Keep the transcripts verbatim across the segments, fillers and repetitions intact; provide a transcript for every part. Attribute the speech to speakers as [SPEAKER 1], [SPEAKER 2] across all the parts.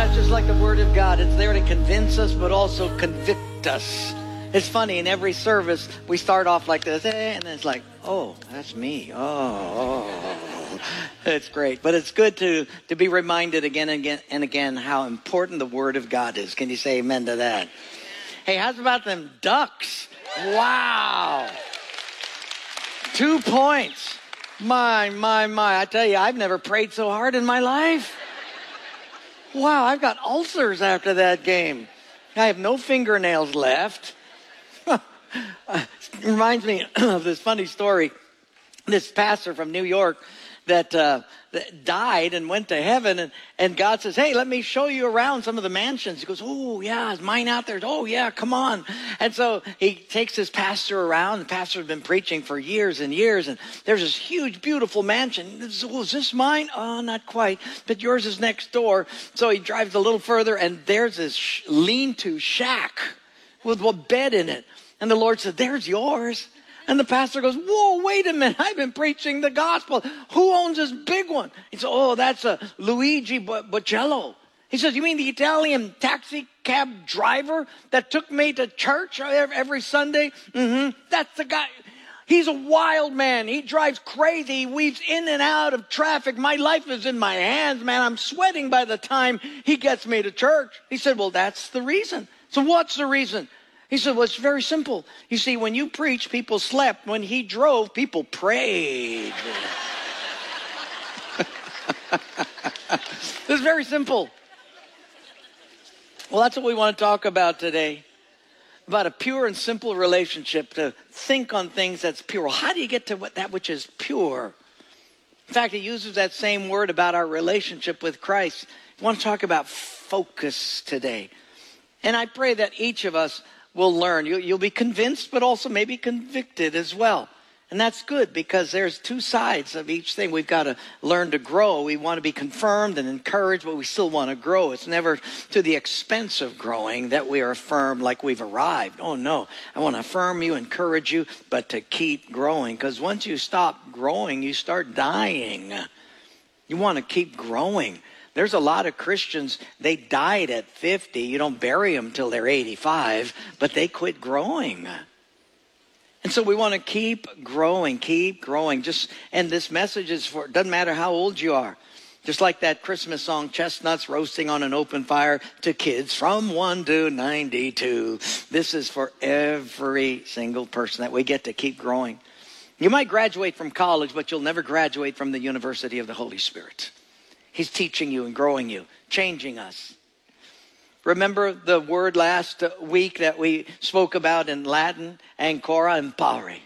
[SPEAKER 1] That's just like the Word of God. It's there to convince us, but also convict us. It's funny, in every service, we start off like this, eh, and then it's like, oh, that's me. Oh, oh. It's great. But it's good to, to be reminded again and again and again how important the Word of God is. Can you say amen to that? Hey, how's about them Ducks? Wow. Two points. My, my, my. I tell you, I've never prayed so hard in my life. Wow, I've got ulcers after that game. I have no fingernails left. It reminds me of this funny story. This pastor from New York that, uh, that died and went to heaven, and, and God says, hey, let me show you around some of the mansions. He goes, oh, yeah, is mine out there? Oh, yeah, come on. And so he takes his pastor around. The pastor had been preaching for years and years, and there's this huge, beautiful mansion. This, oh, is this mine? Oh, not quite, but yours is next door. So he drives a little further, and there's this sh- lean-to shack with a bed in it. And the Lord said, there's yours. And the pastor goes, whoa, wait a minute. I've been preaching the gospel. Who owns this big one? He said, oh, that's a Luigi Bocello. He says, you mean the Italian taxi cab driver that took me to church every Sunday? Mm-hmm. That's the guy. He's a wild man. He drives crazy. He weaves in and out of traffic. My life is in my hands, man. I'm sweating by the time he gets me to church. He said, well, that's the reason. So what's the reason? He said, well, it's very simple. You see, when you preach, people slept. When he drove, people prayed. It's very simple. Well, that's what we want to talk about today. About a pure and simple relationship, to think on things that's pure. Well, how do you get to what, that which is pure? In fact, he uses that same word about our relationship with Christ. I want to talk about focus today. And I pray that each of us will learn. You, you'll be convinced, but also maybe convicted as well. And that's good, because there's two sides of each thing. We've got to learn to grow. We want to be confirmed and encouraged, but we still want to grow. It's never to the expense of growing that we are affirmed like we've arrived. Oh, no. I want to affirm you, encourage you, but to keep growing. Because once you stop growing, you start dying. You want to keep growing. There's a lot of Christians, they died at fifty. You don't bury them till they're eighty-five, but they quit growing. And so we want to keep growing, keep growing. Just, and this message is for, it doesn't matter how old you are. Just like that Christmas song, Chestnuts Roasting on an Open Fire, to kids from one to ninety-two. This is for every single person, that we get to keep growing. You might graduate from college, but you'll never graduate from the University of the Holy Spirit. He's teaching you and growing you, changing us. Remember the word last week that we spoke about in Latin? Ancora impare.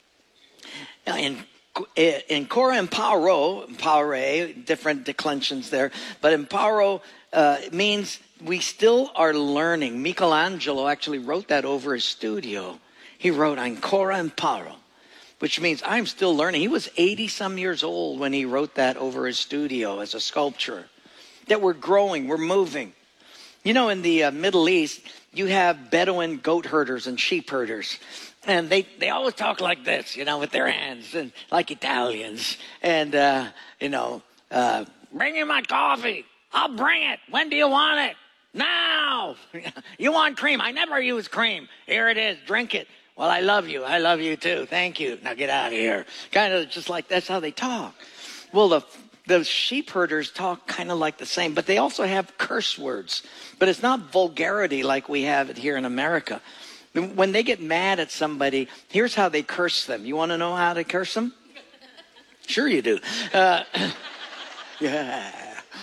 [SPEAKER 1] In, in cora imparo, impare, different declensions there, but imparo uh, means we still are learning. Michelangelo actually wrote that over his studio. He wrote ancora imparo, which means I'm still learning. He was eighty some years old when he wrote that over his studio as a sculpture. That we're growing, we're moving. You know, in the uh, Middle East, you have Bedouin goat herders and sheep herders. And they, they always talk like this, you know, with their hands, and like Italians. And, uh, you know, uh, bring in my coffee. I'll bring it. When do you want it? Now. You want cream? I never use cream. Here it is. Drink it. Well, I love you. I love you too. Thank you. Now get out of here. Kind of just like that's how they talk. Well, the the sheep herders talk kind of like the same, but they also have curse words. But it's not vulgarity like we have it here in America. When they get mad at somebody, here's how they curse them. You want to know how to curse them? Sure you do. Uh, yeah.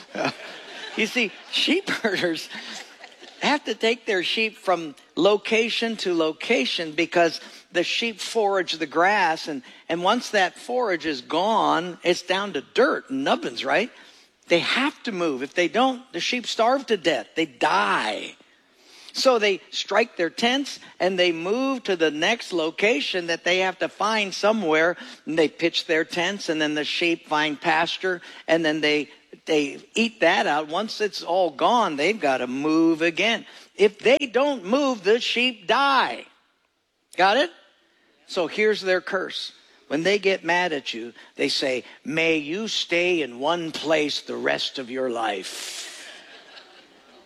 [SPEAKER 1] You see, sheep herders have to take their sheep from location to location because the sheep forage the grass. And, and once that forage is gone, it's down to dirt and nubbins, right? They have to move. If they don't, the sheep starve to death. They die. So they strike their tents and they move to the next location that they have to find somewhere. And they pitch their tents, and then the sheep find pasture, and then they they eat that out. Once it's all gone, they've got to move again. If they don't move, the sheep die. Got it? So here's their curse. When they get mad at you, they say, may you stay in one place the rest of your life.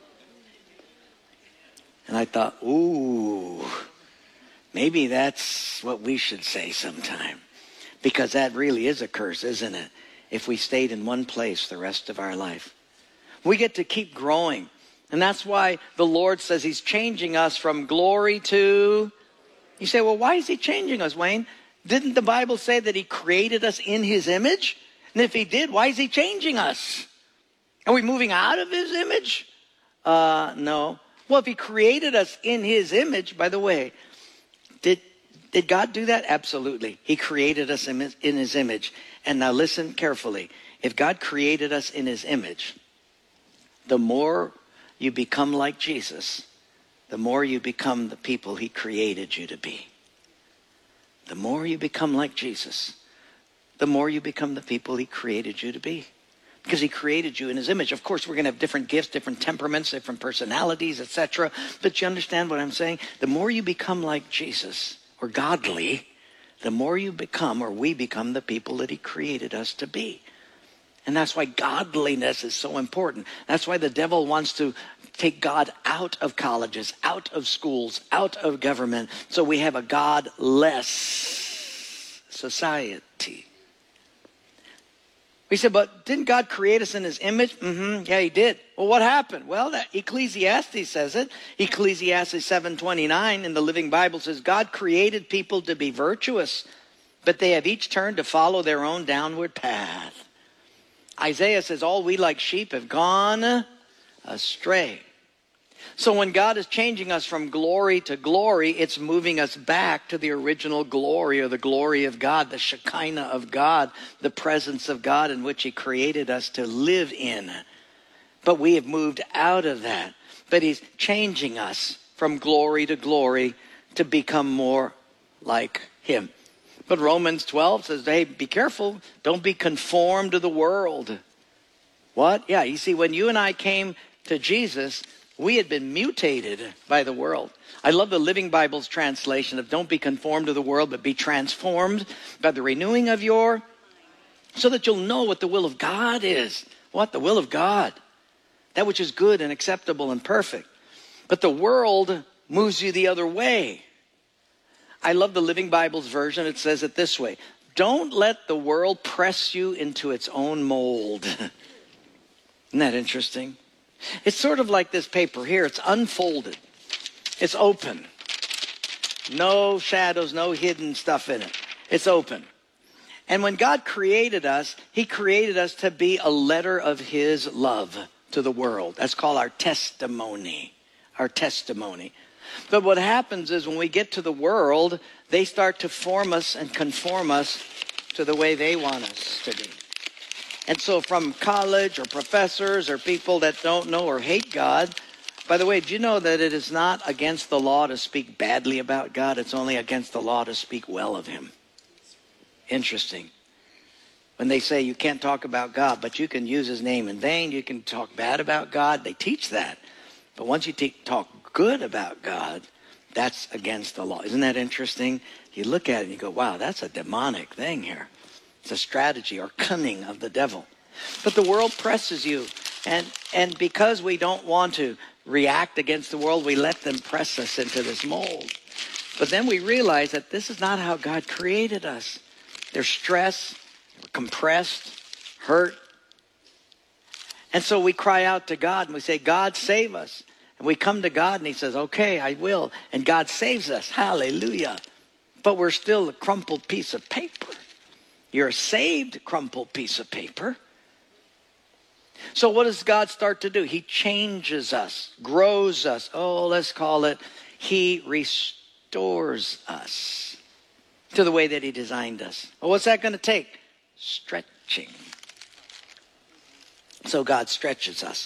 [SPEAKER 1] And I thought, ooh, maybe that's what we should say sometime. Because that really is a curse, isn't it? If we stayed in one place the rest of our life. We get to keep growing. And that's why the Lord says he's changing us from glory to... You say, well, why is he changing us, Wayne? Didn't the Bible say that he created us in his image? And if he did, why is he changing us? Are we moving out of his image? Uh, no. Well, if he created us in his image, by the way, did did God do that? Absolutely. He created us in his, in his image. And now listen carefully. If God created us in his image, the more you become like Jesus, the more you become the people he created you to be. The more you become like Jesus, the more you become the people he created you to be. Because he created you in his image. Of course, we're going to have different gifts, different temperaments, different personalities, et cetera. But you understand what I'm saying? The more you become like Jesus, or godly, the more you become, or we become, the people that he created us to be. And that's why godliness is so important. That's why the devil wants to take God out of colleges, out of schools, out of government. So we have a godless society. We said, but didn't God create us in his image? Mm-hmm. Yeah, he did. Well, what happened? Well, that Ecclesiastes says it. Ecclesiastes seven twenty-nine in the Living Bible says, God created people to be virtuous, but they have each turned to follow their own downward path. Isaiah says, all we like sheep have gone astray. So when God is changing us from glory to glory, it's moving us back to the original glory, or the glory of God, the Shekinah of God, the presence of God in which he created us to live in. But we have moved out of that. But he's changing us from glory to glory to become more like him. But Romans twelve says, hey, be careful. Don't be conformed to the world. What? Yeah, you see, when you and I came to Jesus, we had been mutated by the world. I love the Living Bible's translation of don't be conformed to the world, but be transformed by the renewing of your, so that you'll know what the will of God is. What? The will of God. That which is good and acceptable and perfect. But the world moves you the other way. I love the Living Bible's version. It says it this way. Don't let the world press you into its own mold. Isn't that interesting? It's sort of like this paper here. It's unfolded. It's open. No shadows, no hidden stuff in it. It's open. And when God created us, he created us to be a letter of his love to the world. That's called our testimony. Our testimony. But what happens is when we get to the world, they start to form us and conform us to the way they want us to be. And so from college or professors or people that don't know or hate God, by the way, do you know that it is not against the law to speak badly about God? It's only against the law to speak well of him. Interesting. When they say you can't talk about God, but you can use his name in vain, you can talk bad about God, they teach that. But once you te- talk good about God, that's against the law. Isn't that interesting? You look at it and you go, wow, that's a demonic thing here. It's a strategy or cunning of the devil. But the world presses you. And, and because we don't want to react against the world, we let them press us into this mold. But then we realize that this is not how God created us. There's stress, we're compressed, hurt. And so we cry out to God and we say, God, save us. And we come to God and he says, okay, I will. And God saves us. Hallelujah. But we're still a crumpled piece of paper. You're a saved, crumpled piece of paper. So what does God start to do? He changes us, grows us. Oh, let's call it, he restores us to the way that he designed us. Well, what's that going to take? Stretching. So God stretches us.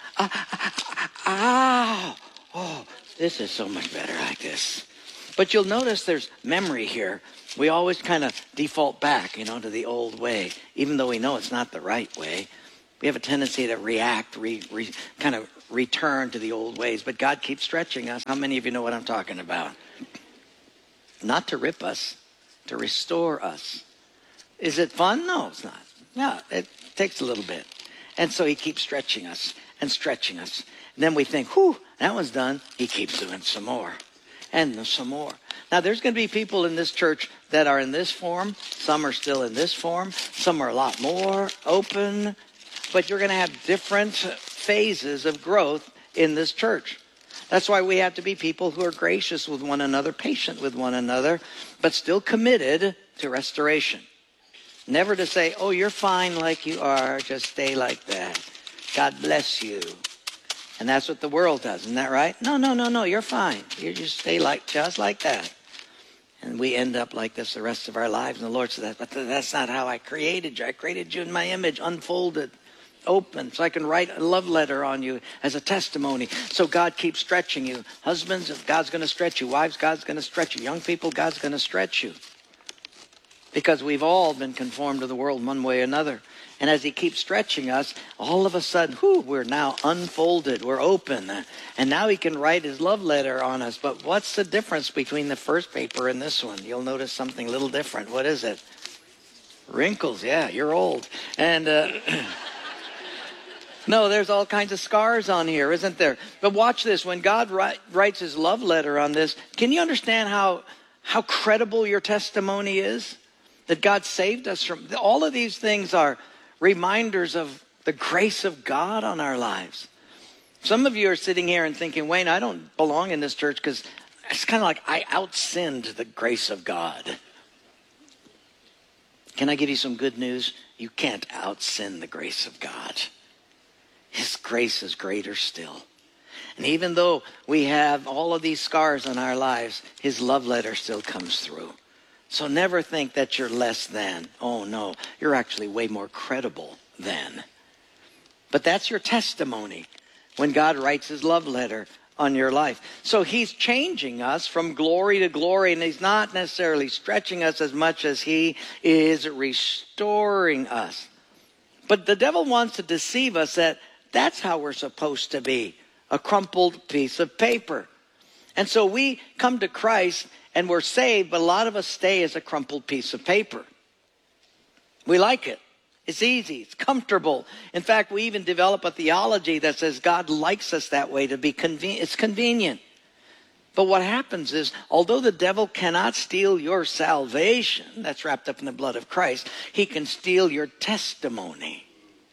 [SPEAKER 1] Ah, oh, this is so much better like this. But you'll notice there's memory here. We always kind of default back, you know, to the old way, even though we know it's not the right way. We have a tendency to react, re, re, kind of return to the old ways. But God keeps stretching us. How many of you know what I'm talking about? Not to rip us, to restore us. Is it fun? No, it's not. No, it takes a little bit. And so he keeps stretching us. and stretching us. And then we think, whew, that one's done. He keeps doing some more and some more. Now, there's going to be people in this church that are in this form. Some are still in this form. Some are a lot more open. But you're going to have different phases of growth in this church. That's why we have to be people who are gracious with one another, patient with one another, but still committed to restoration. Never to say, oh, you're fine like you are. Just stay like that. God bless you. And that's what the world does. Isn't that right? No, no, no, no. You're fine. You just stay like just like that. And we end up like this the rest of our lives. And the Lord says, but that's not how I created you. I created you in my image, unfolded, open, so I can write a love letter on you as a testimony. So God keeps stretching you. Husbands, God's going to stretch you. Wives, God's going to stretch you. Young people, God's going to stretch you. Because we've all been conformed to the world one way or another. And as he keeps stretching us, all of a sudden, whew, we're now unfolded. We're open. And now he can write his love letter on us. But what's the difference between the first paper and this one? You'll notice something a little different. What is it? Wrinkles. Yeah, you're old. And uh, no, there's all kinds of scars on here, isn't there? But watch this. When God write, writes his love letter on this, can you understand how, how credible your testimony is? That God saved us from. All of these things are reminders of the grace of God on our lives. Some of you are sitting here and thinking, Wayne, I don't belong in this church because it's kind of like I out-sinned the grace of God. Can I give you some good news? You can't out-sin the grace of God. His grace is greater still. And even though we have all of these scars on our lives, his love letter still comes through. So never think that you're less than. Oh, no, you're actually way more credible than. But that's your testimony when God writes his love letter on your life. So he's changing us from glory to glory, and he's not necessarily stretching us as much as he is restoring us. But the devil wants to deceive us that that's how we're supposed to be, a crumpled piece of paper. And so we come to Christ and we're saved, but a lot of us stay as a crumpled piece of paper. We like it. It's easy. It's comfortable. In fact, we even develop a theology that says God likes us that way to be convenient. It's convenient. But what happens is, although the devil cannot steal your salvation, that's wrapped up in the blood of Christ, he can steal your testimony.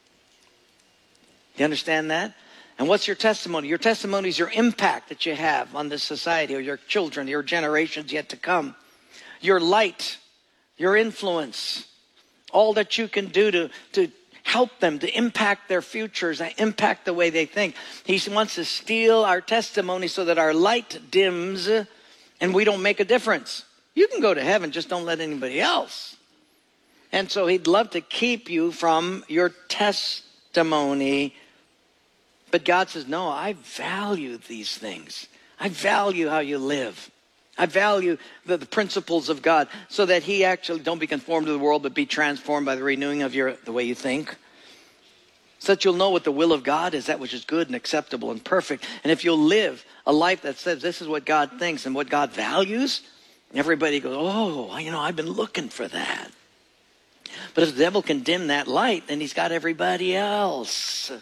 [SPEAKER 1] Do you understand that? And what's your testimony? Your testimony is your impact that you have on this society or your children, your generations yet to come. Your light, your influence, all that you can do to, to help them, to impact their futures, impact the way they think. He wants to steal our testimony so that our light dims and we don't make a difference. You can go to heaven, just don't let anybody else. And so he'd love to keep you from your testimony. But God says, no, I value these things. I value how you live. I value the, the principles of God so that he actually, don't be conformed to the world, but be transformed by the renewing of your the way you think. So that you'll know what the will of God is, that which is good and acceptable and perfect. And if you'll live a life that says this is what God thinks and what God values, everybody goes, oh, you know, I've been looking for that. But if the devil can dim that light, then he's got everybody else.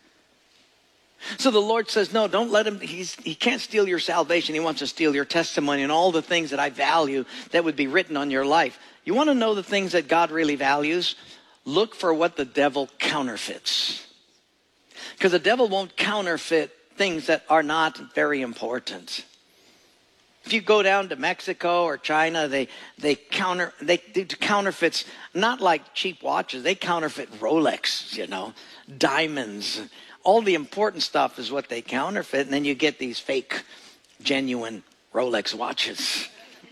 [SPEAKER 1] So the Lord says, no, don't let him, he's, he can't steal your salvation. He wants to steal your testimony and all the things that I value that would be written on your life. You want to know the things that God really values? Look for what the devil counterfeits. Because the devil won't counterfeit things that are not very important. If you go down to Mexico or China, they they counter they do counterfeits, not like cheap watches. They counterfeit Rolex, you know, diamonds. All the important stuff is what they counterfeit, and then you get these fake, genuine Rolex watches.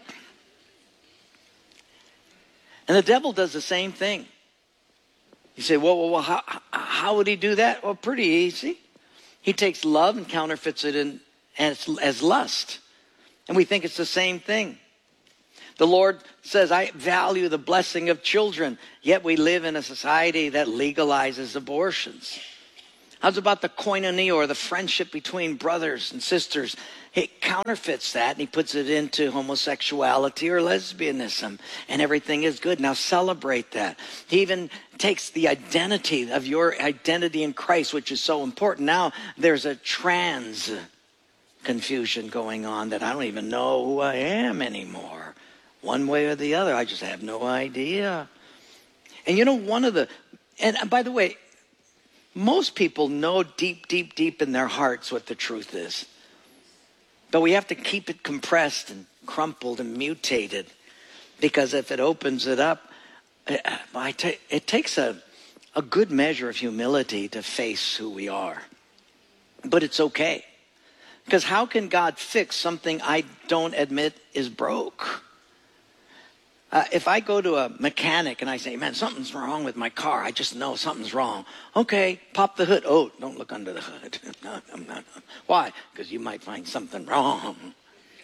[SPEAKER 1] And the devil does the same thing. You say, well, well, well how, how would he do that? Well, pretty easy. He takes love and counterfeits it in, as, as lust. And we think it's the same thing. The Lord says, I value the blessing of children, yet we live in a society that legalizes abortions. How's about the koinonia, or the friendship between brothers and sisters? He counterfeits that and he puts it into homosexuality or lesbianism, and everything is good. Now celebrate that. He even takes the identity of your identity in Christ, which is so important. Now there's a trans confusion going on that I don't even know who I am anymore. One way or the other, I just have no idea. And you know, one of the, and by the way, most people know deep, deep, deep in their hearts what the truth is. But we have to keep it compressed and crumpled and mutated, because if it opens it up, it takes a, a good measure of humility to face who we are. But it's okay. Because how can God fix something I don't admit is broke? Uh, if I go to a mechanic and I say, man, something's wrong with my car. I just know something's wrong. Okay, pop the hood. Oh, don't look under the hood. no, no, no, no. Why? Because you might find something wrong.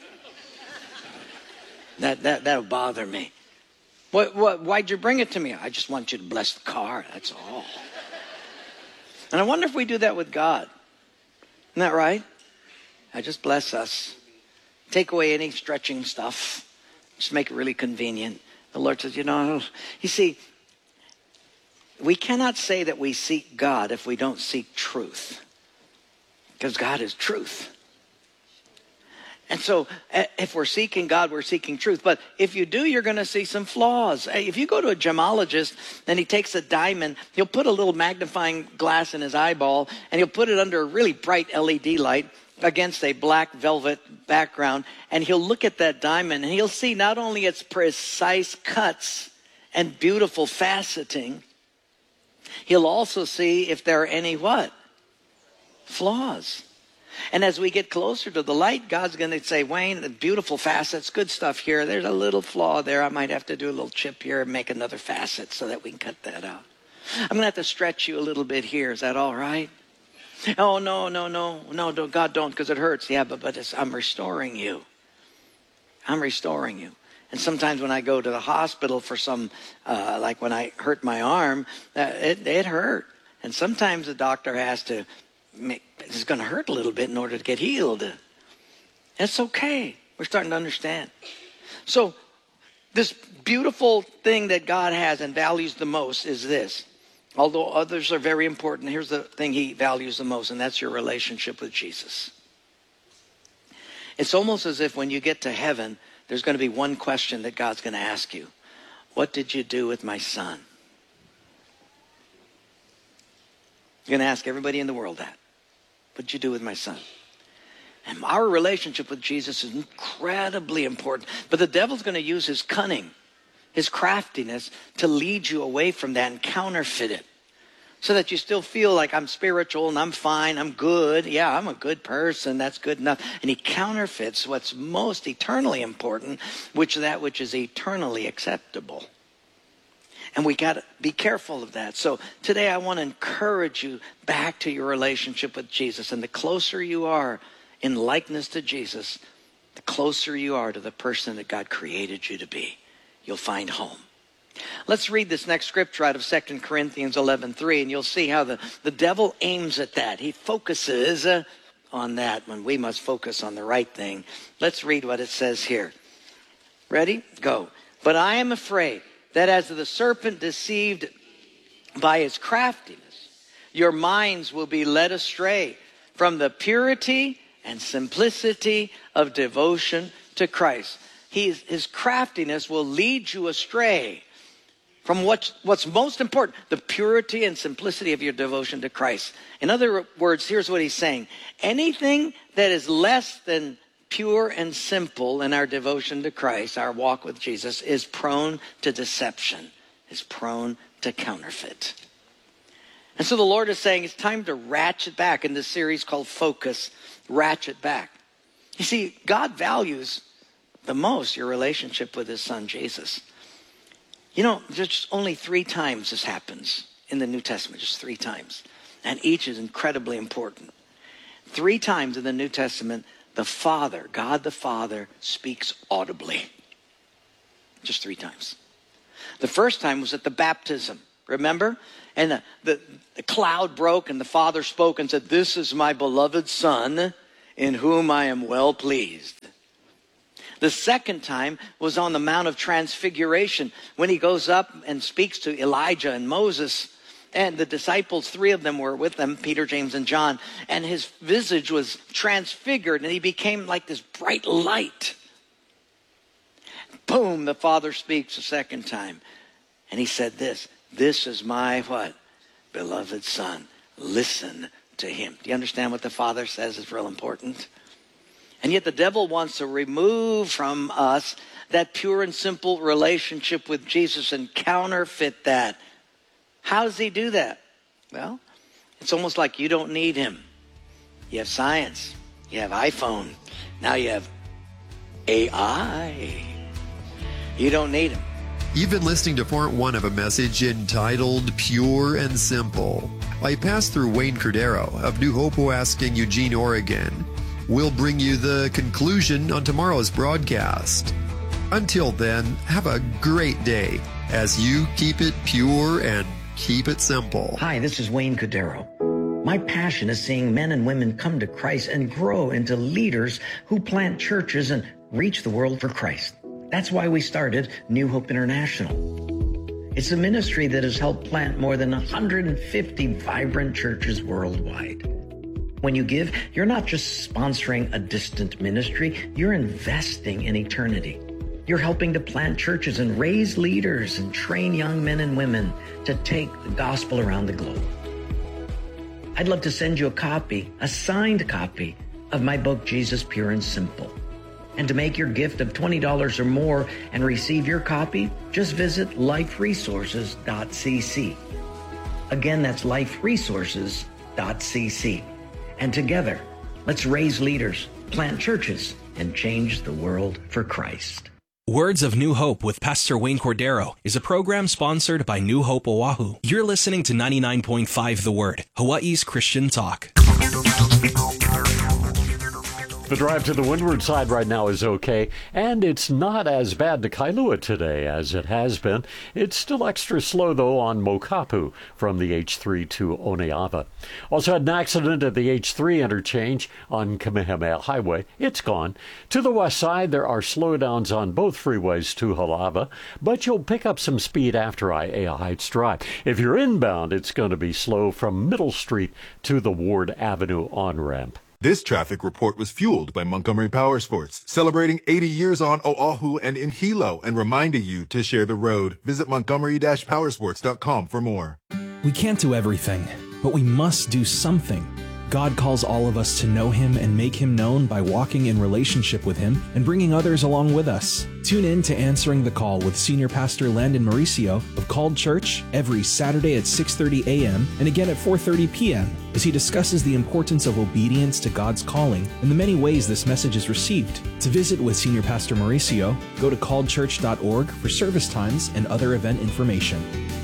[SPEAKER 1] that, that, that'll bother me. What, what, why'd you bring it to me? I just want you to bless the car. That's all. And I wonder if we do that with God. Isn't that right? I just bless us. Take away any stretching stuff. Just make it really convenient. The Lord says, you know, you see, we cannot say that we seek God if we don't seek truth. Because God is truth. And so if we're seeking God, we're seeking truth. But if you do, you're going to see some flaws. If you go to a gemologist and he takes a diamond, he'll put a little magnifying glass in his eyeball and he'll put it under a really bright L E D light against a black velvet background, and he'll look at that diamond and he'll see not only its precise cuts and beautiful faceting, he'll also see if there are any what? Flaws. And as we get closer to the light, God's going to say, Wayne, the beautiful facets, good stuff here. There's a little flaw there. I might have to do a little chip here and make another facet so that we can cut that out. I'm going to have to stretch you a little bit here. Is that all right? Oh, no, no, no, no, no, God, don't, because it hurts. Yeah, but, but it's, I'm restoring you. I'm restoring you. And sometimes when I go to the hospital for some, uh, like when I hurt my arm, uh, it, it hurt. And sometimes the doctor has to make, it's going to hurt a little bit in order to get healed. It's okay. We're starting to understand. So this beautiful thing that God has and values the most is this. Although others are very important, here's the thing he values the most, and that's your relationship with Jesus. It's almost as if when you get to heaven, there's going to be one question that God's going to ask you. What did you do with my son? You're going to ask everybody in the world that. What did you do with my son? And our relationship with Jesus is incredibly important. But the devil's going to use his cunning, his craftiness, to lead you away from that and counterfeit it. So that you still feel like I'm spiritual and I'm fine, I'm good. Yeah, I'm a good person, that's good enough. And he counterfeits what's most eternally important, which is that which is eternally acceptable. And we got to be careful of that. So today I want to encourage you back to your relationship with Jesus. And the closer you are in likeness to Jesus, the closer you are to the person that God created you to be. You'll find home. Let's read this next scripture out of Second Corinthians eleven three, and you'll see how the, the devil aims at that. He focuses uh, on that when we must focus on the right thing. Let's read what it says here. Ready? Go. But I am afraid that as the serpent deceived by his craftiness, your minds will be led astray from the purity and simplicity of devotion to Christ. He, his craftiness will lead you astray from what's, what's most important, the purity and simplicity of your devotion to Christ. In other words, here's what he's saying. Anything that is less than pure and simple in our devotion to Christ, our walk with Jesus, is prone to deception, is prone to counterfeit. And so the Lord is saying it's time to ratchet back in this series called Focus, ratchet back. You see, God values the most your relationship with his son, Jesus. You know, there's only three times this happens in the New Testament, just three times. And each is incredibly important. Three times in the New Testament, the Father, God the Father, speaks audibly. Just three times. The first time was at the baptism. remember? And the, the, the cloud broke and the Father spoke and said, "This is my beloved Son in whom I am well pleased." The second time was on the Mount of Transfiguration when he goes up and speaks to Elijah and Moses. And the disciples, three of them were with them, Peter, James, and John. And his visage was transfigured and he became like this bright light. Boom, the Father speaks a second time. And he said this, "This is my what? Beloved Son. Listen to him." Do you understand what the Father says is real important? And yet the devil wants to remove from us that pure and simple relationship with Jesus and counterfeit that. How does he do that? Well, it's almost like you don't need him. You have science. You have iPhone. Now you have A I. You don't need him.
[SPEAKER 2] You've been listening to part one of a message entitled Pure and Simple by Pastor Wayne Cordero of New Hope Owasking, Eugene, Oregon. We'll bring you the conclusion on tomorrow's broadcast. Until then, have a great day as you keep it pure and keep it simple.
[SPEAKER 3] Hi, this is Wayne Cordero. My passion is seeing men and women come to Christ and grow into leaders who plant churches and reach the world for Christ. That's why we started New Hope International. It's a ministry that has helped plant more than one hundred fifty vibrant churches worldwide. When you give, you're not just sponsoring a distant ministry, you're investing in eternity. You're helping to plant churches and raise leaders and train young men and women to take the gospel around the globe. I'd love to send you a copy, a signed copy of my book, Jesus Pure and Simple. And to make your gift of twenty dollars or more and receive your copy, just visit life resources dot c c. Again, that's life resources dot c c. And together, let's raise leaders, plant churches, and change the world for Christ.
[SPEAKER 4] Words of New Hope with Pastor Wayne Cordero is a program sponsored by New Hope Oahu. You're listening to ninety-nine point five The Word, Hawaii's Christian talk.
[SPEAKER 5] The drive to the windward side right now is okay, and it's not as bad to Kailua today as it has been. It's still extra slow, though, on Mokapu from the H three to Oneava. Also had an accident at the H three interchange on Kamehameha Highway. It's gone. To the west side, there are slowdowns on both freeways to Halava, but you'll pick up some speed after Aiea Heights Drive. If you're inbound, it's going to be slow from Middle Street to the Ward Avenue on-ramp.
[SPEAKER 6] This traffic report was fueled by Montgomery Power Sports, celebrating eighty years on Oahu and in Hilo and reminding you to share the road. Visit montgomery dash powersports dot com for more.
[SPEAKER 4] We can't do everything, but we must do something. God calls all of us to know Him and make Him known by walking in relationship with Him and bringing others along with us. Tune in to Answering the Call with Senior Pastor Landon Mauricio of Called Church every Saturday at six thirty a.m. and again at four thirty p.m. as he discusses the importance of obedience to God's calling and the many ways this message is received. To visit with Senior Pastor Mauricio, go to called church dot org for service times and other event information.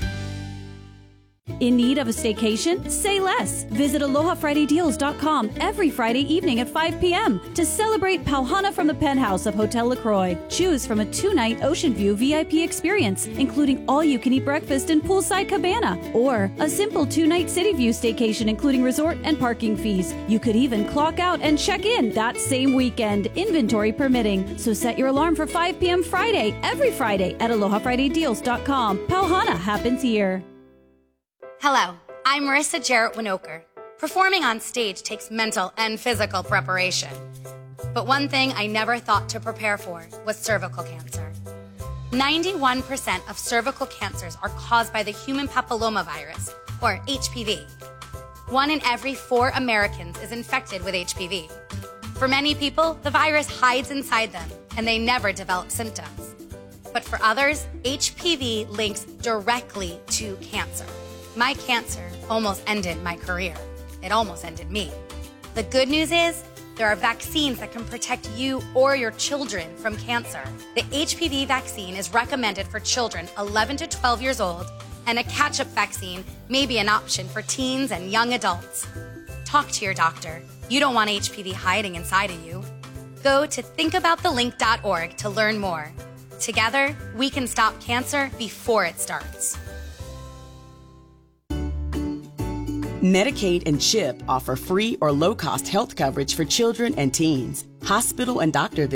[SPEAKER 7] In need of a staycation? Say less. Visit aloha friday deals dot com every Friday evening at five p.m. to celebrate Pauhana from the penthouse of Hotel LaCroix. Choose from a two-night Ocean View V I P experience, including all-you-can-eat breakfast and poolside cabana, or a simple two-night City View staycation, including resort and parking fees. You could even clock out and check in that same weekend, inventory permitting. So set your alarm for five p.m. Friday, every Friday at aloha friday deals dot com. Pauhana happens here.
[SPEAKER 8] Hello, I'm Marissa Jarrett Winokur. Performing on stage takes mental and physical preparation. But one thing I never thought to prepare for was cervical cancer. ninety-one percent of cervical cancers are caused by the human papillomavirus, or H P V. One in every four Americans is infected with H P V. For many people, the virus hides inside them, and they never develop symptoms. But for others, H P V links directly to cancer. My cancer almost ended my career. It almost ended me. The good news is, there are vaccines that can protect you or your children from cancer. The H P V vaccine is recommended for children eleven to twelve years old, and a catch-up vaccine may be an option for teens and young adults. Talk to your doctor. You don't want H P V hiding inside of you. Go to think about the link dot org to learn more. Together, we can stop cancer before it starts.
[SPEAKER 9] Medicaid and CHIP offer free or low-cost health coverage for children and teens. Hospital and doctor visits